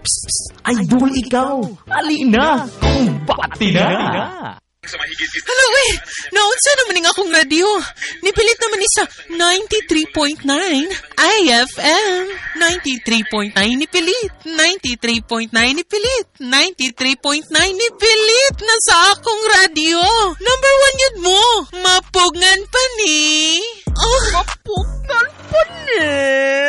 Idol ikaw! Alina! Kumbati na! Hala, naunsa naman nga akong radio. Nipilit naman ni sa 93.9 IFM. 93.9 nipilit. 93.9 nipilit. 93.9 nipilit na sa akong radio.